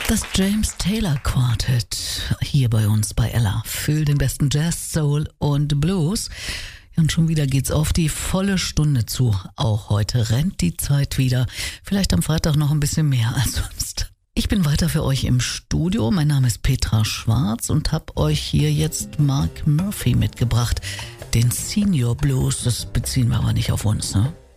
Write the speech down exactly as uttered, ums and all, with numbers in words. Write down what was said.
Das James Taylor Quartet hier bei uns bei Ella. Für den besten Jazz, Soul und Blues. Und schon wieder geht's auf die volle Stunde zu. Auch heute rennt die Zeit wieder. Vielleicht am Freitag noch ein bisschen mehr als sonst. Ich bin weiter für euch im Studio. Mein Name ist Petra Schwarz und habe euch hier jetzt Mark Murphy mitgebracht. Den Senior Blues, das beziehen wir aber nicht auf uns, ne?